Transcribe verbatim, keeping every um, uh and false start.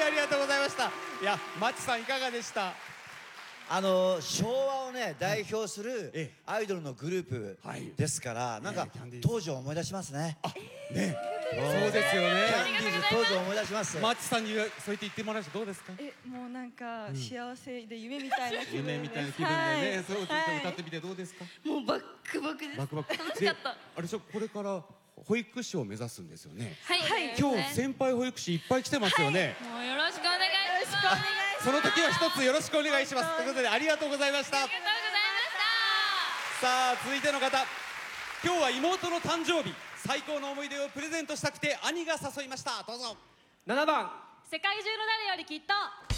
ありがとうございました。いや、マチさんいかがでした？ あの昭和をね代表するええアイドルのグループはいですからなんかええキャンディーズ当時を思い出しますね。 ね、 そうそうですよね。 キャンディーズ当時を思い出します。 マチさんにそう言って言ってもらいました。どうですか？ え、もうなんか幸せで夢みたいな気分です。 夢みたいな気分でね、そうちょっと歌ってみてどうですか？ もうバックバクです。 バクバク。 楽しかったであれでしょ、これから保育士を目指すんですよね。 はい、 今日先輩保育士いっぱい来てますよね。 もうよろしくお願いします。ありがとうございまその時は一つよろしくお願いします。ということでありがとうございました。さあ続いての方、今日は妹の誕生日、最高の思い出をプレゼントしたくて兄が誘いました。どうぞ。 ななばん世界中の誰よりきっと。